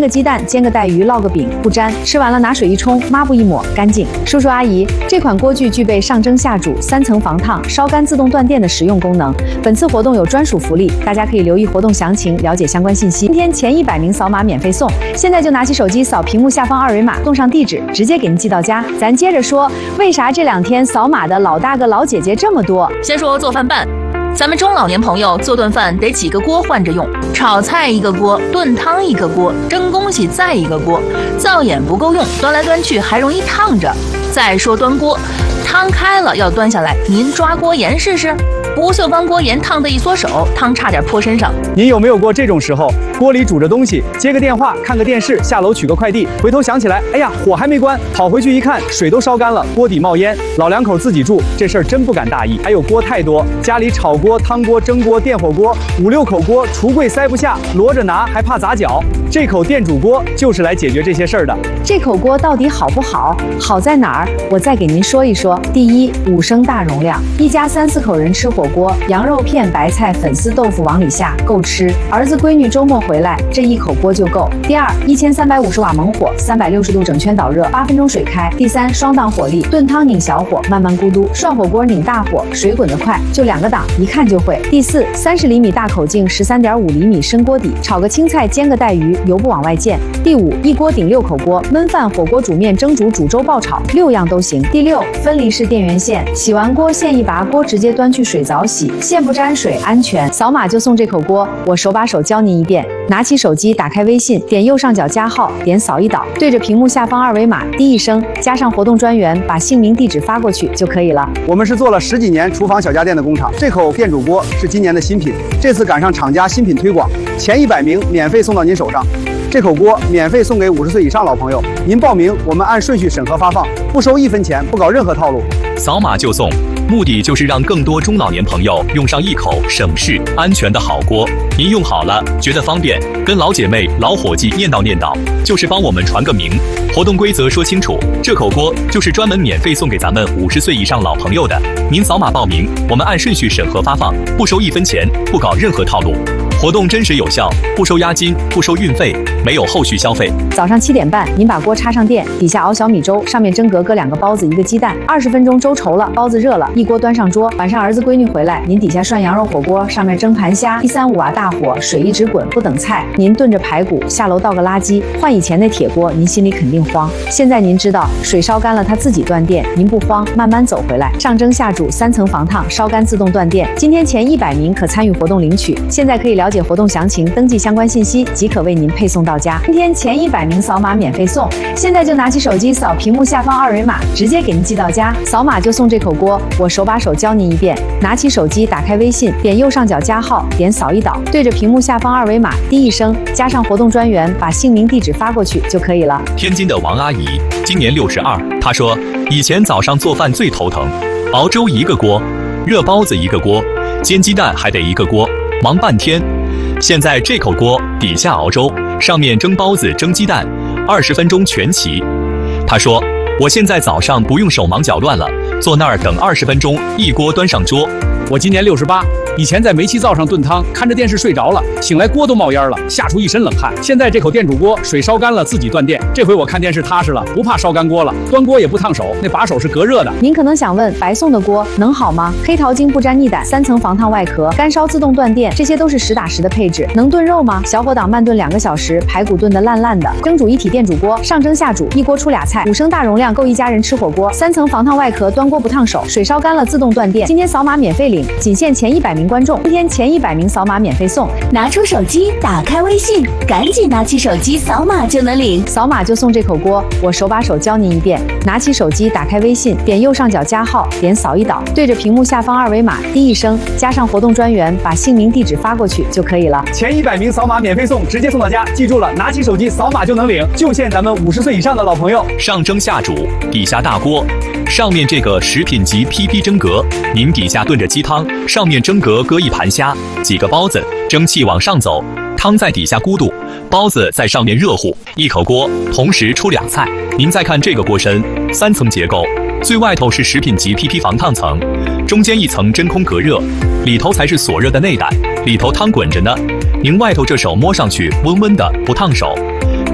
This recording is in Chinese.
个鸡蛋，煎个带鱼，烙个饼，不粘。吃完了拿水一冲，抹布一抹，干净。叔叔阿姨，这款锅具具备上蒸下煮、3层防烫、烧干自动断电的实用功能。本次活动有专属福利，大家可以留意活动详情，了解相关信息。今天前100名扫码免费送，现在就拿起手机扫屏幕下方2维码，动上地址，直接给您寄到家。咱接着说，为啥这2天扫码的老大哥老姐姐这么多？ 先说做饭办。咱们中老年朋友做顿饭得几个锅换着用，炒菜一个锅，炖汤一个锅，蒸东西再一个锅，灶眼不够用，端来端去还容易烫着。再说端锅，汤开了要端下来，您抓锅沿试试。不锈钢锅沿烫得一缩手，汤差点泼身上。 您有没有过这种时候，锅里煮着东西，接个电话，看个电视，下楼取个快递，回头想起来，哎呀，火还没关，跑回去一看，水都烧干了，锅底冒烟。老两口自己住，这事儿真不敢大意。还有锅太多，家里炒锅、汤锅、蒸锅、电火锅，5、6口锅，橱柜塞不下，摞着拿还怕砸脚。这口电煮锅就是来解决这些事儿的。 这口锅到底好不好？好在哪儿？我再给您说一说。第一，5升大容量，一家3、4口人吃火锅，羊肉片、白菜、粉丝、豆腐往里下，够吃。儿子闺女周末回来，这1口锅就够。第二，1350瓦猛火，360度整圈导热，8分钟水开。第三，双档火力，炖汤拧小火，慢慢咕嘟；涮火锅拧大火，水滚得快，就2个档，一看就会。第四，30厘米大口径，13.5厘米深锅底，炒个青菜，煎个带鱼，油不往外溅。第五，一锅顶6口锅，焖饭、火锅、煮面、蒸煮、煮粥、爆炒，6样都行。第六，分离式电源线，洗完锅线一拔，锅直接端去水澡洗，线不沾水，安全。扫码就送这口锅，我手把手教您一遍。拿起手机，打开微信，点右上角加号，点扫一导，对着屏幕下方2维码，滴一声，加上活动专员，把姓名、地址发过去就可以了。 我们是做了10几年厨房小家电的工厂，这口电煮锅是今年的新品，这次赶上厂家新品推广，前100名免费送到您手上。这口锅免费送给50岁以上老朋友，您报名，我们按顺序审核发放，不收1分钱，不搞任何套路。 扫码就送，目的就是让更多中老年朋友用上一口省事、安全的好锅。您用好了，觉得方便，跟老姐妹、老伙计念叨，就是帮我们传个名。活动规则说清楚，这口锅就是专门免费送给咱们50岁以上老朋友的。您扫码报名，我们按顺序审核发放，不收1分钱，不搞任何套路。活动真实有效，不收押金，不收运费，没有后续消费。 早上7点半，您把锅插上电，底下熬小米粥，上面蒸格搁2个包子，1个鸡蛋，20分钟粥稠了，包子热了，一锅端上桌。晚上儿子闺女回来，您底下涮羊肉火锅，上面蒸盘虾，135瓦大火，水一直滚，不等菜。您炖着排骨，下楼倒个垃圾。换以前那铁锅，您心里肯定慌。现在您知道，水烧干了它自己断电，您不慌，慢慢走回来。上蒸下煮，3层防烫，烧干自动断电。今天前100名可参与活动领取，现在可以了解活动详情，登记相关信息即可为您配送到家。今天前100名扫码免费送，现在就拿起手机扫屏幕下方2维码，直接给您寄到家。扫码就送这口锅，我手把手教您一遍。拿起手机，打开微信，点右上角加号，点扫一导，对着屏幕下方2维码，滴一声，加上活动专员，把姓名、地址发过去就可以了。 天津的王阿姨今年62，她说以前早上做饭最头疼，熬粥1个锅，热包子1个锅，煎鸡蛋还得1个锅，忙半天。现在这口锅底下熬粥，上面蒸包子、蒸鸡蛋，20分钟全齐。她说我现在早上不用手忙脚乱了，坐那儿等20分钟，一锅端上桌。 我今年68，以前在煤气灶上炖汤，看着电视睡着了，醒来锅都冒烟了，吓出一身冷汗。现在这口电煮锅，水烧干了自己断电，这回我看电视踏实了，不怕烧干锅了，端锅也不烫手，那把手是隔热的。 您可能想问，白送的锅能好吗？黑桃精不沾腻胆，3层防烫外壳，干烧自动断电，这些都是实打实的配置。能炖肉吗？小火档慢炖2个小时，排骨炖得烂烂的。蒸煮一体电煮锅，上蒸下煮，一锅出俩菜，5升大容量，够一家人吃火锅。3层防烫外壳，端锅不烫手，水烧干了自动断电。今天扫码免费领，仅限前100名观众。今天前100名扫码免费送。 拿出手机，打开微信，赶紧拿起手机扫码就能领。 扫码就送这口锅，我手把手教您一遍。拿起手机，打开微信，点右上角加号，点扫一导，对着屏幕下方2维码，滴一声，加上活动专员，把姓名、地址发过去就可以了。 前100名扫码免费送，直接送到家。记住了，拿起手机扫码就能领，就限咱们50岁以上的老朋友。 上蒸下煮，底下大锅，上面这个食品级 PP 蒸格，您底下炖着鸡汤，上面蒸格搁一盘虾，几个包子，蒸汽往上走，汤在底下咕嘟，包子在上面热乎，一口锅同时出2菜。您再看这个锅身，3层结构，最外头是食品级 PP 防烫层，中间一层真空隔热，里头才是锁热的内胆，里头汤滚着呢。您外头这手摸上去温温的，不烫手。